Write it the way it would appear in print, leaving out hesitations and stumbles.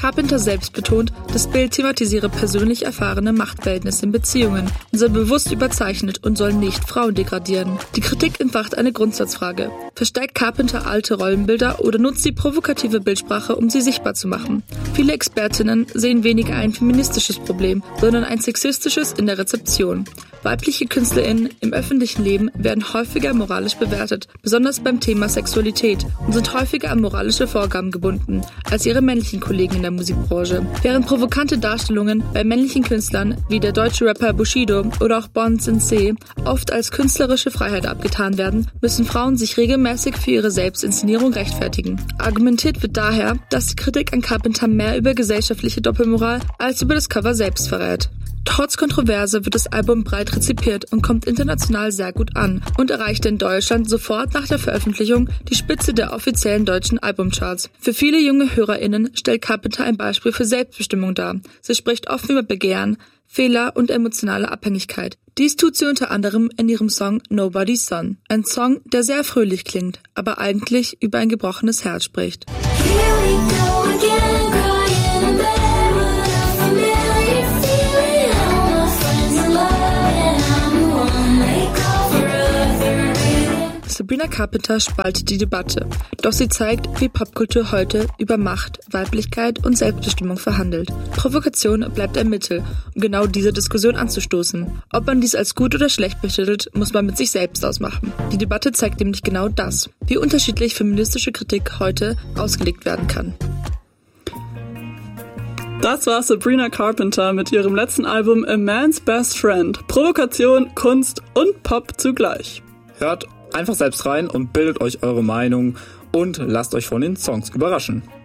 Carpenter selbst betont, das Bild thematisiere persönlich erfahrene Machtverhältnisse in Beziehungen und sei bewusst überzeichnet und soll nicht Frauen degradieren. Die Kritik entfacht eine Grundsatzfrage. Verstärkt Carpenter alte Rollenbilder oder nutzt die provokative Bildsprache, um sie sichtbar zu machen? Viele Expertinnen sehen weniger ein feministisches Problem, sondern ein sexistisches in der Rezeption. Weibliche KünstlerInnen im öffentlichen Leben werden häufiger moralisch bewertet, besonders beim Thema Sexualität, und sind häufiger an moralische Vorgaben gebunden als ihre männlichen Kollegen in der Musikbranche. Während provokante Darstellungen bei männlichen Künstlern wie der deutsche Rapper Bushido oder auch Bon Sensei oft als künstlerische Freiheit abgetan werden, müssen Frauen sich regelmäßig für ihre Selbstinszenierung rechtfertigen. Argumentiert wird daher, dass die Kritik an Carpenter mehr über gesellschaftliche Doppelmoral als über das Cover selbst verrät. Trotz Kontroverse wird das Album breit rezipiert und kommt international sehr gut an und erreichte in Deutschland sofort nach der Veröffentlichung die Spitze der offiziellen deutschen Albumcharts. Für viele junge HörerInnen stellt Carpenter ein Beispiel für Selbstbestimmung dar. Sie spricht offen über Begehren, Fehler und emotionale Abhängigkeit. Dies tut sie unter anderem in ihrem Song Nobody's Son. Ein Song, der sehr fröhlich klingt, aber eigentlich über ein gebrochenes Herz spricht. Sabrina Carpenter spaltet die Debatte, doch sie zeigt, wie Popkultur heute über Macht, Weiblichkeit und Selbstbestimmung verhandelt. Provokation bleibt ein Mittel, um genau diese Diskussion anzustoßen. Ob man dies als gut oder schlecht betitelt, muss man mit sich selbst ausmachen. Die Debatte zeigt nämlich genau das, wie unterschiedlich feministische Kritik heute ausgelegt werden kann. Das war Sabrina Carpenter mit ihrem letzten Album A Man's Best Friend. Provokation, Kunst und Pop zugleich. Hört einfach selbst rein und bildet euch eure Meinung und lasst euch von den Songs überraschen.